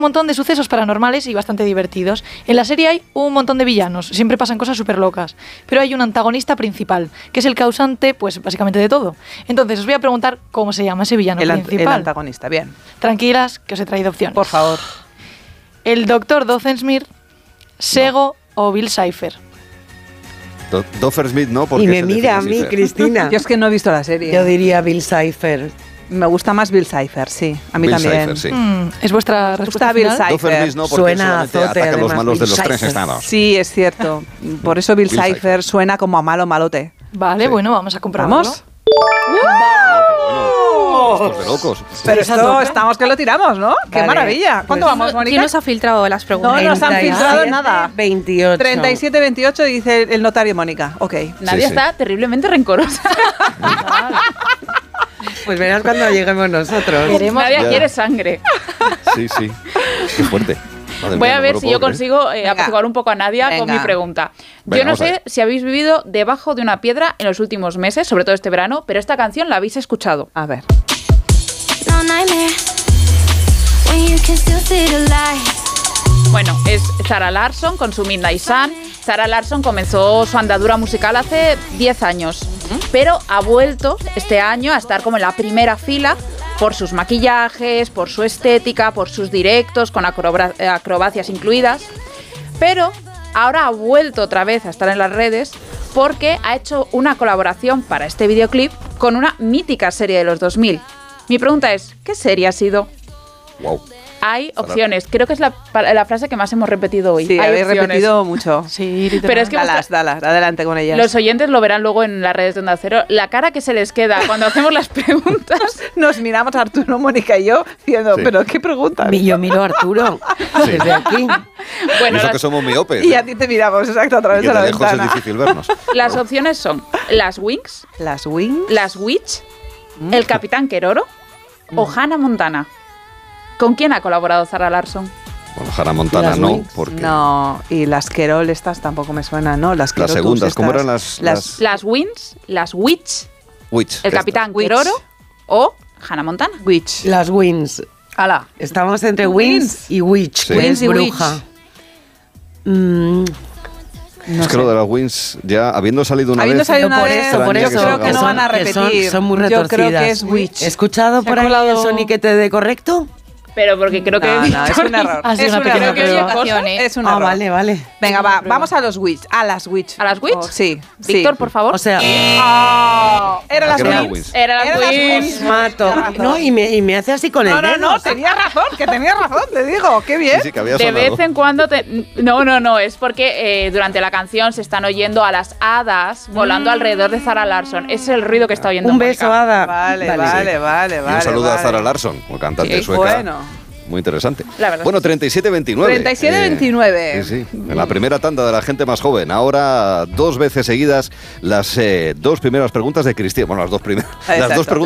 Un montón de sucesos paranormales y bastante divertidos. En la serie hay un montón de villanos, siempre pasan cosas súper locas, pero hay un antagonista principal, que es el causante, pues básicamente de todo. Entonces os voy a preguntar cómo se llama ese villano principal. El antagonista, bien. Tranquilas, que os he traído opciones. Por favor. El Dr. Doofenshmirtz, Sego o Bill Cipher. Doofenshmirtz no, porque y me mira a mí, Cristina. Yo es que no he visto la serie. Yo diría Bill Cipher. Me gusta más Bill Cipher, sí. A mí Bill también. Cipher, sí. ¿Es vuestra respuesta Bill final? Cipher. No, porque Suena solamente azote, ataca a los además, malos de Bill los tres Cipher. estados. Sí, es cierto. Por eso Bill Bill Cipher Cipher. suena como a malote. Vale, Sí. bueno, vamos a comprobarlo. ¿Vamos? Estos de locos. Pero ¿Estáis a esto tope? estamos que lo tiramos, ¿no? ¡Qué Vale. maravilla! ¿Cuánto Pues, vamos, Mónica? ¿Quién nos ha filtrado las preguntas? No nos han filtrado nada. 28. 37-28 dice el notario Mónica. Ok. Nadie Sí, está terriblemente rencorosa. Pues verás cuando lleguemos nosotros. Queremos- Nadie Ya. quiere sangre. Sí, sí. Qué fuerte. Madre Voy mía, a no ver lo si puedo yo creer. consigo Venga. apaciguar un poco a Nadia con Venga. mi pregunta. Venga, Yo no vamos a sé ver. si habéis vivido debajo de una piedra en los últimos meses, sobre todo este verano, pero esta canción la habéis escuchado. A ver. No nightmare when you can still see the light. Bueno, es Zara Larsson con su Midnight Sun. Zara Larsson comenzó su andadura musical hace 10 años, pero ha vuelto este año a estar como en la primera fila por sus maquillajes, por su estética, por sus directos con acrobacias incluidas. Pero ahora ha vuelto otra vez a estar en las redes porque ha hecho una colaboración para este videoclip con una mítica serie de los 2000. Mi pregunta es, ¿qué serie ha sido? Wow. Hay opciones. Creo que es la frase que más hemos repetido hoy. Sí, Hay habéis opciones. repetido mucho. Sí, literal. Pero es que Dalas, adelante con ellas. los oyentes lo verán luego en las redes de Onda Cero. La cara que se les queda cuando hacemos las preguntas. Nos miramos Arturo, Mónica y yo diciendo, Sí. ¿pero qué preguntas? Yo miro a Arturo desde aquí. Bueno, Eso las, que somos miopes. Y a ti te miramos, exacto, a través Y que de la de lejos es ventana. difícil vernos. las opciones son las Wings, Las Wings. las Witch, el Capitán Keroro o Hannah Montana. ¿Con quién ha colaborado Zara Larsson? Bueno, Hannah Montana Las no, Wings. porque No, y las Querol estas tampoco me suenan, ¿no? Las las Querotus segundas, ¿cómo estas. eran las Las Wings, las Witch, Witch? el estas. Capitán Witch. Keroro o Hannah Montana. Witch. Las Wins. Ala. Estamos entre Wins. Wins y Witch. Sí. que Wins es y bruja. Es que lo de las Wins, ya habiendo salido una Habiendo vez... salido una por vez, eso, por yo eso, creo que no son- van a que son- repetir. son muy Yo creo retorcidas. que es Witch. ¿He escuchado Se ha por ahí el colado- soniquete de correcto? Pero porque creo que... No, es un error. Ha sido Es una un pequeña error. prueba. Es un Ah, error. vale, vale. Venga, va, vamos a los Witch. A las Witch. ¿A las Witch? Oh, sí, sí. Víctor, por favor. O sea, Oh, era las que eran las Wins. Wins. Era las Era las Wings. Wins. mato. No, y me hace así con el No, dedo. no, no, tenías razón, que tenías razón, te digo. Qué bien. Sí, sí, que había De sonado. vez en cuando No, es porque durante la canción se están oyendo a las hadas volando alrededor de Zara Larsson. Ese es el ruido que está oyendo Un Mónica. beso, Ada. Vale. Y un saludo a Zara Larsson, cantante Sí, sueca. bueno. Muy interesante. La verdad. Bueno, 37-29. 37-29. Sí, sí. En la primera tanda de la gente más joven. Ahora, 2 veces seguidas, las 2 primeras preguntas de Cristina. Bueno, las 2 primeras. Las Exacto. 2 preguntas